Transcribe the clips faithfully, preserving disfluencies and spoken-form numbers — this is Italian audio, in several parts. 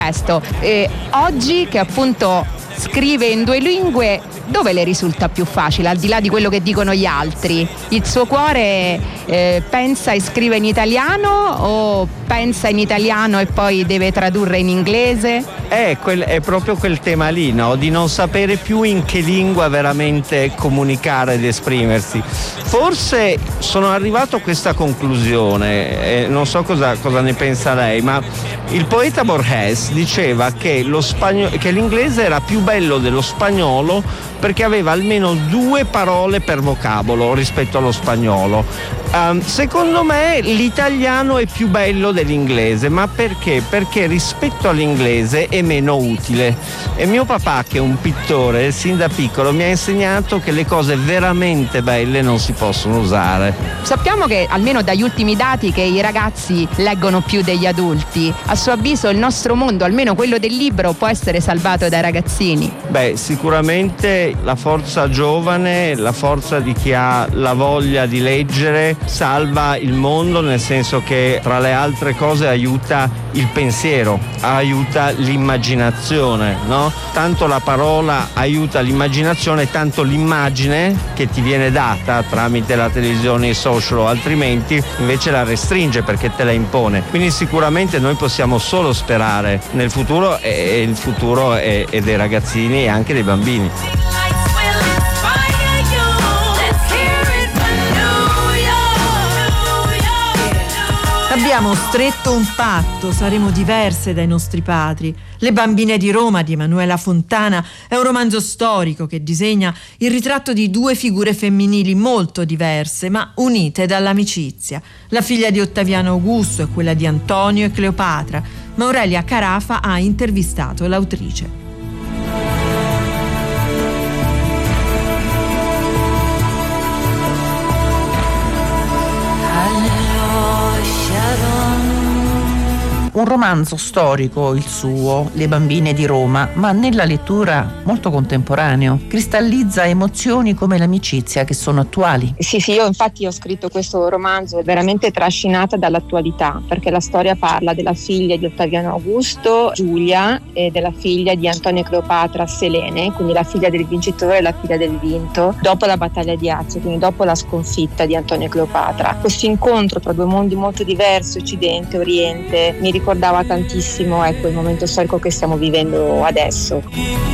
Questo, eh, oggi che appunto scrive in due lingue, dove le risulta più facile, al di là di quello che dicono gli altri? Il suo cuore eh, pensa e scrive in italiano o pensa in italiano e poi deve tradurre in inglese? È, quel, è proprio quel tema lì, no? Di non sapere più in che lingua veramente comunicare ed esprimersi. Forse sono arrivato a questa conclusione, eh, non so cosa, cosa ne pensa lei, ma il poeta Borges diceva che, lo spagno- che l'inglese era più bello dello spagnolo perché aveva almeno due parole per vocabolo rispetto allo spagnolo. Um, secondo me l'italiano è più bello dell'inglese, ma perché? Perché rispetto all'inglese è meno utile. E mio papà, che è un pittore, sin da piccolo mi ha insegnato che le cose veramente belle non si possono usare. Sappiamo che, almeno dagli ultimi dati, che i ragazzi leggono più degli adulti. A suo avviso il nostro mondo, almeno quello del libro, può essere salvato dai ragazzini? Beh, sicuramente la forza giovane, la forza di chi ha la voglia di leggere salva il mondo, nel senso che tra le altre cose aiuta il pensiero, aiuta l'immaginazione, no? Tanto la parola aiuta l'immaginazione, tanto l'immagine che ti viene data tramite la televisione, i social o altrimenti invece la restringe perché te la impone. Quindi sicuramente noi possiamo solo sperare nel futuro, e il futuro è, è dei ragazzini e anche dei bambini. Abbiamo stretto un patto, saremo diverse dai nostri padri. Le bambine di Roma di Emanuela Fontana è un romanzo storico che disegna il ritratto di due figure femminili molto diverse ma unite dall'amicizia. La figlia di Ottaviano Augusto e quella di Antonio e Cleopatra. Ma Aurelia Carafa ha intervistato l'autrice. Un romanzo storico il suo, Le bambine di Roma, ma nella lettura molto contemporaneo. Cristallizza emozioni come l'amicizia che sono attuali. Sì, sì, io infatti ho scritto questo romanzo veramente trascinata dall'attualità, perché la storia parla della figlia di Ottaviano Augusto, Giulia, e della figlia di Antonio e Cleopatra, Selene, quindi la figlia del vincitore e la figlia del vinto, dopo la battaglia di Azio, quindi dopo la sconfitta di Antonio e Cleopatra. Questo incontro tra due mondi molto diversi, Occidente e Oriente, mi ricordava tantissimo, ecco, il momento storico che stiamo vivendo adesso.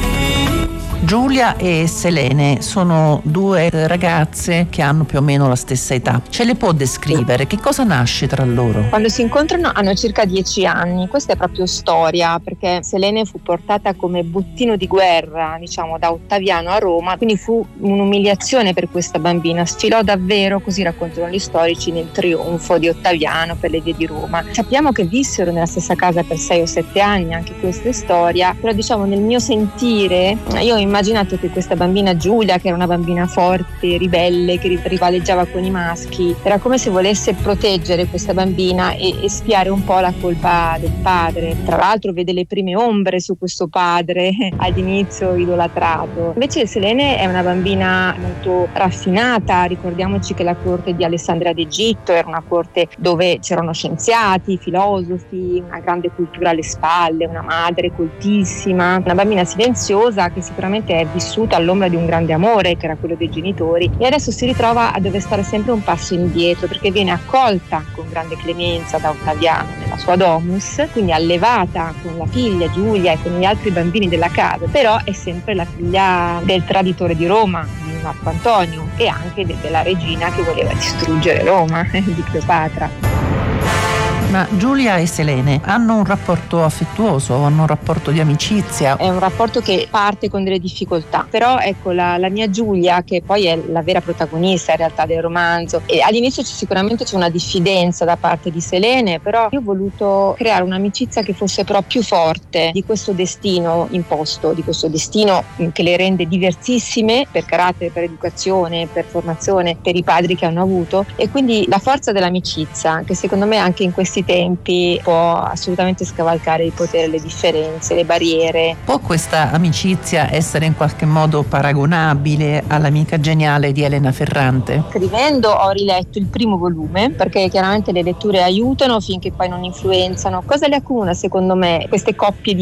Giulia e Selene sono due ragazze che hanno più o meno la stessa età. Ce le può descrivere? Che cosa nasce tra loro? Quando si incontrano hanno circa dieci anni. Questa è proprio storia, perché Selene fu portata come bottino di guerra, diciamo, da Ottaviano a Roma, quindi fu un'umiliazione per questa bambina. Sfilò davvero, così raccontano gli storici, nel trionfo di Ottaviano per le vie di Roma. Sappiamo che vissero nella stessa casa per sei o sette anni, anche questa è storia, però diciamo nel mio sentire io ho immaginato che questa bambina Giulia, che era una bambina forte, ribelle, che rivaleggiava con i maschi, era come se volesse proteggere questa bambina e espiare un po' la colpa del padre. Tra l'altro vede le prime ombre su questo padre all'inizio idolatrato. Invece Selene è una bambina molto raffinata. Ricordiamoci che la corte di Alessandria d'Egitto era una corte dove c'erano scienziati, filosofi, una grande cultura alle spalle, una madre coltissima, una bambina silenziosa che sicuramente è vissuta all'ombra di un grande amore che era quello dei genitori, e adesso si ritrova a dover stare sempre un passo indietro perché viene accolta con grande clemenza da Ottaviano nella sua domus, quindi allevata con la figlia Giulia e con gli altri bambini della casa, però è sempre la figlia del traditore di Roma, di Marco Antonio, e anche de- della regina che voleva distruggere Roma, di Cleopatra. Ma Giulia e Selene hanno un rapporto affettuoso, hanno un rapporto di amicizia? È un rapporto che parte con delle difficoltà, però ecco la, la mia Giulia, che poi è la vera protagonista in realtà del romanzo, e all'inizio c'è, sicuramente c'è una diffidenza da parte di Selene, però io ho voluto creare un'amicizia che fosse però più forte di questo destino imposto, di questo destino che le rende diversissime per carattere, per educazione, per formazione, per i padri che hanno avuto, e quindi la forza dell'amicizia, che secondo me anche in questi tempi può assolutamente scavalcare il potere, le differenze, le barriere. Può questa amicizia essere in qualche modo paragonabile all'Amica geniale di Elena Ferrante? Scrivendo ho riletto il primo volume, perché chiaramente le letture aiutano finché poi non influenzano. Cosa le accomuna secondo me queste coppie di